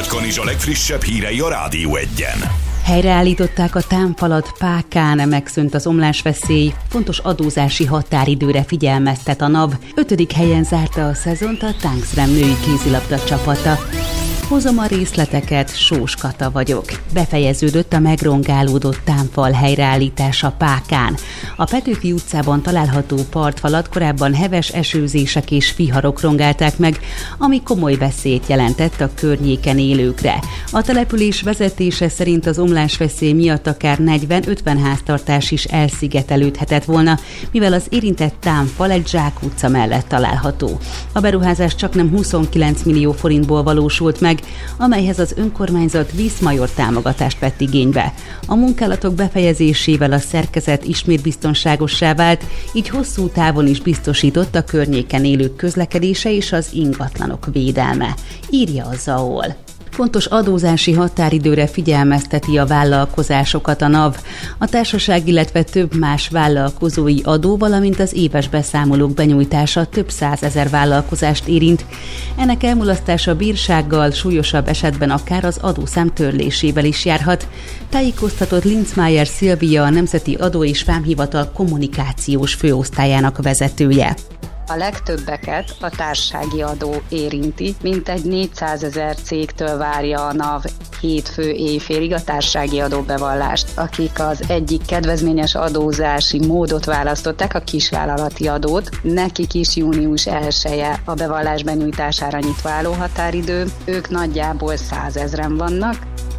Nagykanizsa legfrissebb hírei a Rádió Egyen. Helyreállították a támfalat Pákán, megszűnt az omlásveszély, fontos adózási határidőre figyelmeztet a NAV. 5. helyen zárta a szezont a Tánxrem női kézilabda csapata. Hozom a részleteket, Sós Kata vagyok. Befejeződött a megrongálódott támfal helyreállítása Pákán. A Petőfi utcában található partfalat korábban heves esőzések és viharok rongálták meg, ami komoly veszélyt jelentett a környéken élőkre. A település vezetése szerint az omlásveszély miatt akár 40-50 háztartás is elszigetelődhetett volna, mivel az érintett támfal egy zsákutca mellett található. A beruházás csaknem 29 millió forintból valósult meg, amelyhez az önkormányzat vízmajor támogatást vett igénybe. A munkálatok befejezésével a szerkezet ismét biztonságossá vált, így hosszú távon is biztosított a környéken élők közlekedése és az ingatlanok védelme, írja a ZAOL. Fontos adózási határidőre figyelmezteti a vállalkozásokat a NAV. A társaság, illetve több más vállalkozói adó, valamint az éves beszámolók benyújtása több 100 000 vállalkozást érint. Ennek elmulasztása bírsággal, súlyosabb esetben akár az adószám törlésével is járhat. Tájékoztatott Linzmeier Szilvia, a Nemzeti Adó és Vámhivatal kommunikációs főosztályának vezetője. A legtöbbeket a társasági adó érinti, mintegy 400 000 cégtől várja a NAV hétfő éjfélig a társasági adóbevallást, akik az egyik kedvezményes adózási módot választották, a kisvállalati adót. Nekik is június 1-e a bevallás benyújtására nyitva álló határidő, ők nagyjából 100 000-en vannak.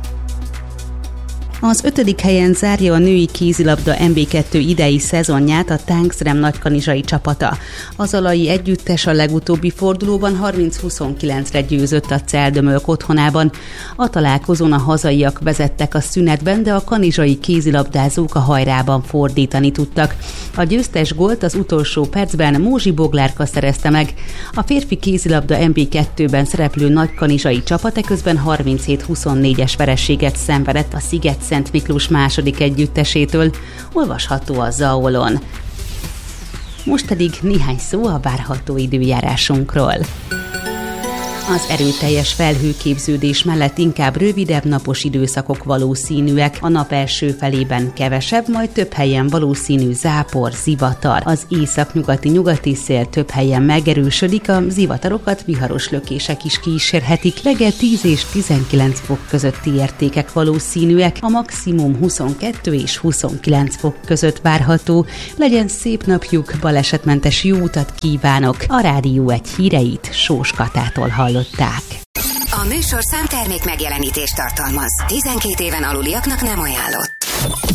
Az 5. helyen zárja a női kézilabda MB2 idei szezonját a Tánxrem nagykanizsai csapata. Az alai együttes a legutóbbi fordulóban 30-29-re győzött a Celdömölk otthonában. A találkozón a hazaiak vezettek a szünetben, de a kanizsai kézilabdázók a hajrában fordítani tudtak. A győztes gólt az utolsó percben Mózsi Boglárka szerezte meg. A férfi kézilabda MB2-ben szereplő nagykanizsai csapat eközben 37-24-es vereséget szenvedett a Sziget-Szent Miklós második együttesétől, olvasható a ZAOL-on. Most pedig néhány szó a várható időjárásunkról. Az erőteljes felhőképződés mellett inkább rövidebb napos időszakok valószínűek. A nap első felében kevesebb, majd több helyen valószínű zápor, zivatar. Az északnyugati szél több helyen megerősödik, a zivatarokat viharos lökések is kísérhetik. Reggel 10 és 19 fok közötti értékek valószínűek, a maximum 22 és 29 fok között várható. Legyen szép napjuk, balesetmentes jó utat kívánok! A Rádió Egy híreit Sós Katától hallották. A műsorszám termék megjelenítést tartalmaz. 12 éven aluliaknak nem ajánlott.